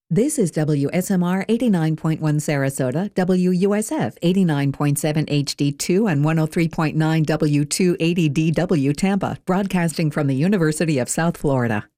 This is WSMR 89.1 Sarasota, WUSF 89.7 HD2 and 103.9 W280DW Tampa, broadcasting from the University of South Florida.